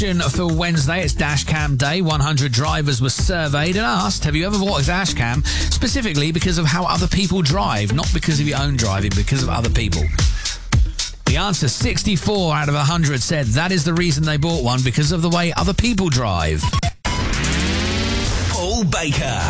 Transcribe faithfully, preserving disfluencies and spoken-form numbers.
For Wednesday, it's Dashcam Day. one hundred drivers were surveyed and asked, have you ever bought a dashcam specifically because of how other people drive, not because of your own driving, because of other people? The answer, sixty-four out of one hundred said that is the reason they bought one, because of the way other people drive. Paul Baker.